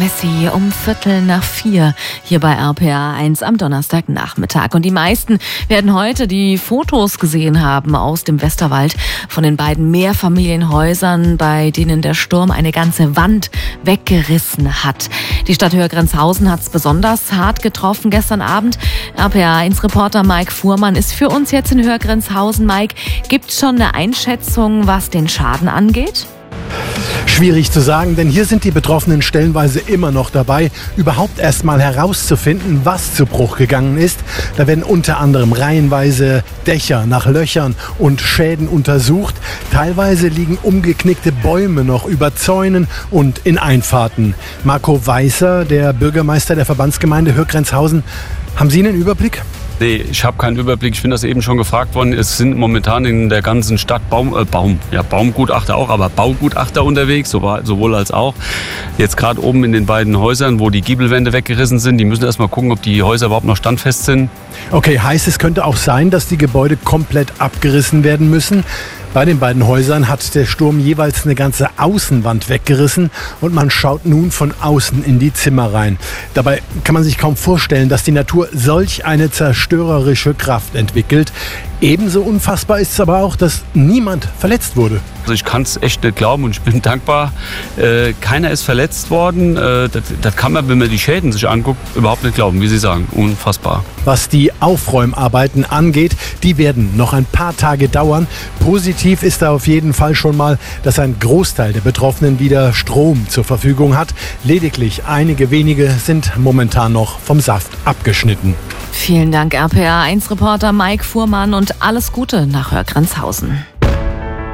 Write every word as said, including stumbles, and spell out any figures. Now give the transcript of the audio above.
Messi um Viertel nach vier hier bei R P R eins am Donnerstagnachmittag. Und die meisten werden heute die Fotos gesehen haben aus dem Westerwald von den beiden Mehrfamilienhäusern, bei denen der Sturm eine ganze Wand weggerissen hat. Die Stadt Höhrgrenzhausen hat es besonders hart getroffen gestern Abend. R P R eins Reporter Mike Fuhrmann ist für uns jetzt in Höhrgrenzhausen. Mike, gibt es schon eine Einschätzung, was den Schaden angeht? Schwierig zu sagen, denn hier sind die Betroffenen stellenweise immer noch dabei, überhaupt erst mal herauszufinden, was zu Bruch gegangen ist. Da werden unter anderem reihenweise Dächer nach Löchern und Schäden untersucht. Teilweise liegen umgeknickte Bäume noch über Zäunen und in Einfahrten. Marco Weißer, der Bürgermeister der Verbandsgemeinde Höhrgrenzhausen, haben Sie einen Überblick? Nee, ich habe keinen Überblick. Ich bin das eben schon gefragt worden. Es sind momentan in der ganzen Stadt Baum, äh, Baum, ja, Baumgutachter auch, aber Baugutachter unterwegs, sowohl als auch. Jetzt gerade oben in den beiden Häusern, wo die Giebelwände weggerissen sind, die müssen erst mal gucken, ob die Häuser überhaupt noch standfest sind. Okay, heißt es könnte auch sein, dass die Gebäude komplett abgerissen werden müssen. Bei den beiden Häusern hat der Sturm jeweils eine ganze Außenwand weggerissen und man schaut nun von außen in die Zimmer rein. Dabei kann man sich kaum vorstellen, dass die Natur solch eine zerstörerische Kraft entwickelt. Ebenso unfassbar ist es aber auch, dass niemand verletzt wurde. Also ich kann es echt nicht glauben und ich bin dankbar. Äh, keiner ist verletzt worden. Äh, das, das kann man, wenn man die Schäden sich anguckt, überhaupt nicht glauben, wie Sie sagen. Unfassbar. Was die Aufräumarbeiten angeht, die werden noch ein paar Tage dauern. Positiv ist da auf jeden Fall schon mal, dass ein Großteil der Betroffenen wieder Strom zur Verfügung hat. Lediglich einige wenige sind momentan noch vom Saft abgeschnitten. Vielen Dank, R P R eins Reporter Mike Fuhrmann, und alles Gute nach Höhrgrenzhausen.